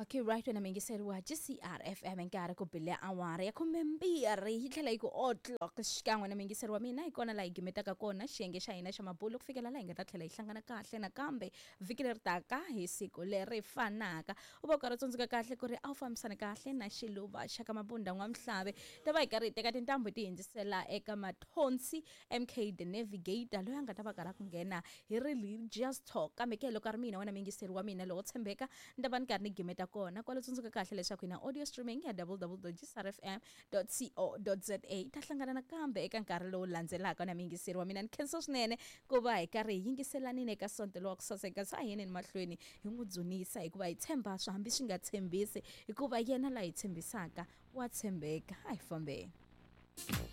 Okay, right wena mingiseriwa GCRFM nkarhi ku bile awara ya 12 yi tlhela yi ku o'clock xikan'we na mingiseriwa mina hi kona la hi gimetaka kona xiyenge xa hina xa mabulo ku fikela la hi nga ta tlhela hi hlangana kahle nakambe vhiki leri taka hi siku leri fanaka u va ka ri tsundzuka kahle ku ri a wu fambisana kahle na xiluva xa ka Mabunda N'wamhlave ta va hi karhi hi teka tintambu ti hindzisela eka Mathonsi MK the Navigator loyi a nga ta va karhi ku nghena hi religious talk kambe ke loko ri mina wena mingiseriwa mina lo tshembeka ndaba ni karhi ni gimeta kona kwalo tsundzuka kahle leswaku ina audio streaming ya www.gsrfm.co.za ta hlangana nakambe eka nkarhi lowu landzelaka na mingiseriwa mina ni khensa swinene ku va hi karhi hi yingiselanini eka sonto lowa ku saseka sa hina ni mahlweni hi n'wi dzunisa hikuva hi tshemba swi hambi swi nga tshembisi hikuva yena la hi tshembisaka wa tshembeka a hi fambeni.